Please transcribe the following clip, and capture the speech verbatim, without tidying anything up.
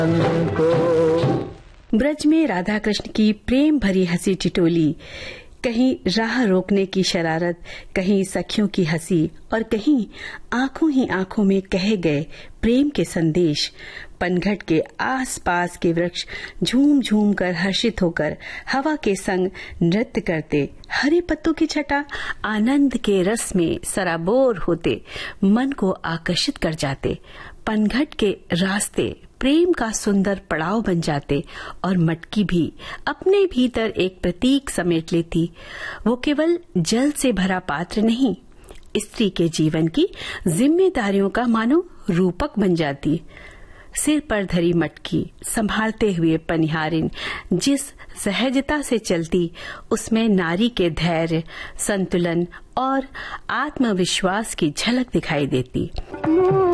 ब्रज में राधा कृष्ण की प्रेम भरी हंसी टिटोली, कहीं राह रोकने की शरारत, कहीं सखियों की हंसी और कहीं आंखों ही आंखों में कहे गए प्रेम के संदेश। पनघट के आसपास के वृक्ष झूम झूम कर हर्षित होकर हवा के संग नृत्य करते, हरे पत्तों की छटा आनंद के रस में सराबोर होते मन को आकर्षित कर जाते। पनघट के रास्ते प्रेम का सुंदर पड़ाव बन जाते और मटकी भी अपने भीतर एक प्रतीक समेट लेती। वो केवल जल से भरा पात्र नहीं, स्त्री के जीवन की जिम्मेदारियों का मानो रूपक बन जाती। सिर पर धरी मटकी संभालते हुए पनिहारिन जिस सहजता से चलती, उसमें नारी के धैर्य, संतुलन और आत्मविश्वास की झलक दिखाई देती।